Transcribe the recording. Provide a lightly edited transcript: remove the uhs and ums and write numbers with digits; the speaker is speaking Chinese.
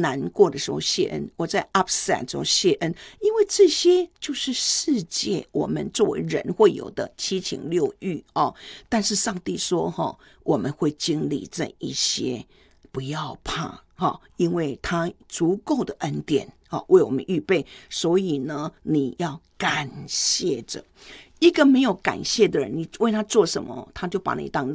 难过的时候谢恩，我在 upset 的时候谢恩，因为这些就是世界我们作为人会有的七情六欲哦。但是上帝说我们会经历这一些，不要怕因为他足够的恩典为我们预备，所以呢，你要感谢着。一个没有感谢的人，你为他做什么，他就把你当